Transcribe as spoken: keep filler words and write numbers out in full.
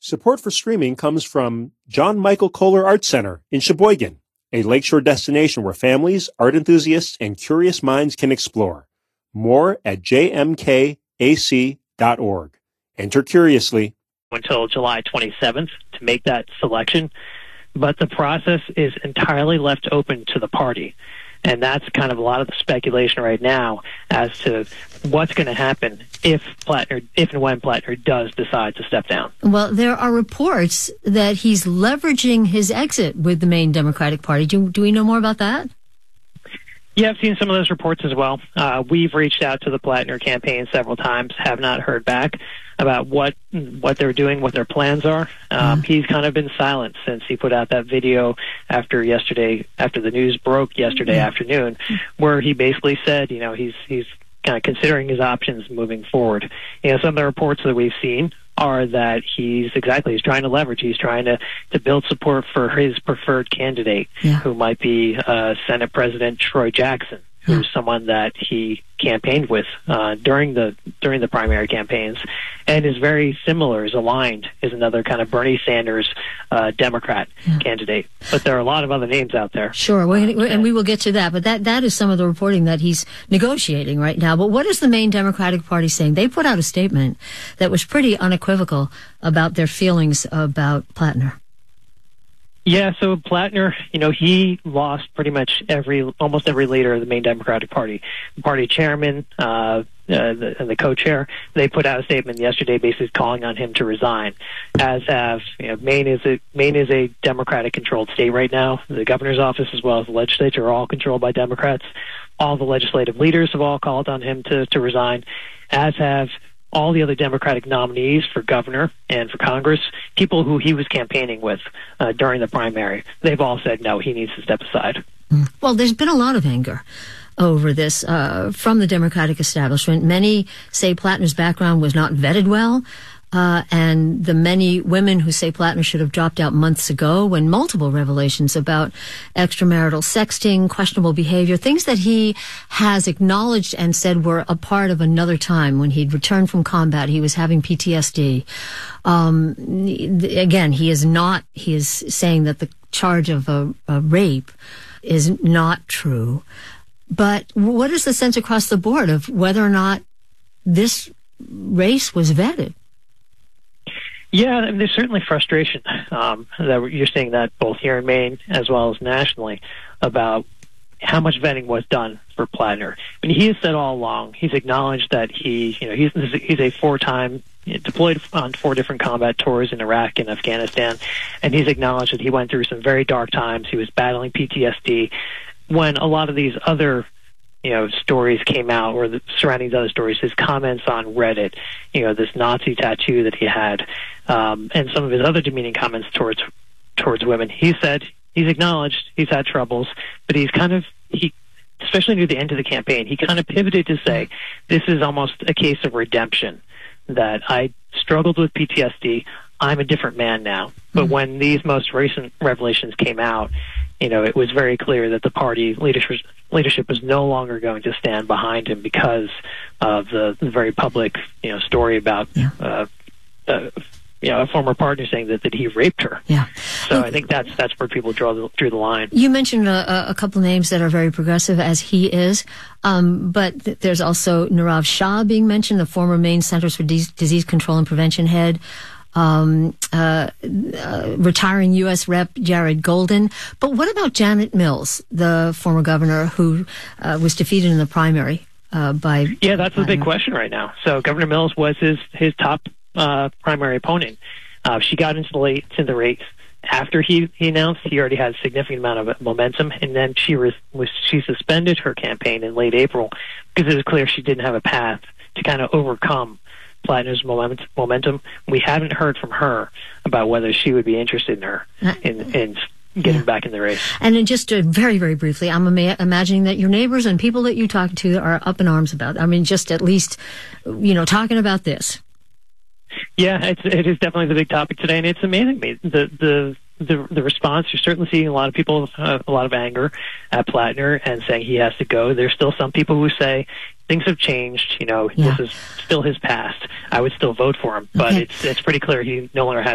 Support for streaming comes from John Michael Kohler Art Center in Sheboygan, a lakeshore destination where families, art enthusiasts, and curious minds can explore. More at j m k a c dot org. Enter curiously. Until July twenty-seventh to make that selection, but the process is entirely left open to the party. And that's kind of a lot of the speculation right now as to what's going to happen if Plattner, if and when Plattner does decide to step down. Well, there are reports that he's leveraging his exit with the Maine Democratic Party. Do, do we know more about that? Yeah, I've seen some of those reports as well. Uh, we've reached out to the Plattner campaign several times, have not heard back about what what they're doing, what their plans are. Um, mm. He's kind of been silent since he put out that video after yesterday, after the news broke yesterday mm. afternoon, where he basically said, you know, he's he's kind of considering his options moving forward. You know, some of the reports that we've seen are that he's exactly he's trying to leverage. He's trying to, to build support for his preferred candidate, yeah. who might be uh, Senate President Troy Jackson, who's yeah. someone that he campaigned with uh, during the during the primary campaigns, and is very similar, is aligned, is another kind of Bernie Sanders uh, Democrat yeah. candidate. But there are a lot of other names out there. Sure, we're gonna, and we will get to that. But that that is some of the reporting that he's negotiating right now. But what is the Maine Democratic Party saying? They put out a statement that was pretty unequivocal about their feelings about Plattner. Yeah, so Plattner, you know, he lost pretty much every, almost every leader of the Maine Democratic Party. The party chairman, uh, uh the, and the co-chair, they put out a statement yesterday basically calling on him to resign. As have, you know, Maine is a, Maine is a Democratic-controlled state right now. The governor's office as well as the legislature are all controlled by Democrats. All the legislative leaders have all called on him to, to resign, as have all the other Democratic nominees for governor and for Congress, people who he was campaigning with uh, during the primary. They've all said, no, he needs to step aside. Well, there's been a lot of anger over this uh, from the Democratic establishment. Many say Plattner's background was not vetted well. Uh, and the many women who say Plattner should have dropped out months ago, when multiple revelations about extramarital sexting, questionable behavior, things that he has acknowledged and said were a part of another time when he'd returned from combat. He was having P T S D. Um, again, he is not, he is saying that the charge of a, a rape is not true. But what is the sense across the board of whether or not this race was vetted? Yeah, I mean, there's certainly frustration um, that you're seeing that both here in Maine as well as nationally about how much vetting was done for Plattner. I mean, he has said all along, he's acknowledged that he, you know, he's he's a four-time deployed on four different combat tours in Iraq and Afghanistan, and he's acknowledged that he went through some very dark times. He was battling P T S D when a lot of these other you know, stories came out, or the surrounding other stories, his comments on Reddit, you know, this Nazi tattoo that he had, um, and some of his other demeaning comments towards towards women. He said he's acknowledged he's had troubles, but he's kind of, he, especially near the end of the campaign, he kind of pivoted to say, this is almost a case of redemption, that I struggled with P T S D, I'm a different man now. But mm-hmm. when these most recent revelations came out, you know, it was very clear that the party leadership leadership was no longer going to stand behind him because of the, the very public, you know, story about, yeah. uh, uh, you know, a former partner saying that, that he raped her. Yeah. So I think that's that's where people draw the, drew the line. You mentioned a, a couple names that are very progressive, as he is, um, but th- there's also Nirav Shah being mentioned, the former Maine Centers for Dis- Disease Control and Prevention head. Um, uh, uh, retiring U S Rep Jared Golden. But what about Janet Mills, the former governor who uh, was defeated in the primary uh, by... Yeah, that's uh, the big question right now. So Governor Mills was his, his top uh, primary opponent. Uh, she got into the late to the race. After he, he announced, he already had a significant amount of momentum, and then she was, was she suspended her campaign in late April because it was clear she didn't have a path to kind of overcome Plattner's momentum. We haven't heard from her about whether she would be interested in her in, in getting yeah. back in the race. And then just uh, very, very briefly, I'm ima- imagining that your neighbors and people that you talk to are up in arms about. I mean, just at least, you know, talking about this. Yeah, it's, it is definitely the big topic today, and it's amazing me the the. The, the response, you're certainly seeing a lot of people, uh, a lot of anger at Plattner and saying he has to go. There's still some people who say things have changed. You know, yeah. this is still his past. I would still vote for him, but okay. it's it's pretty clear he no longer has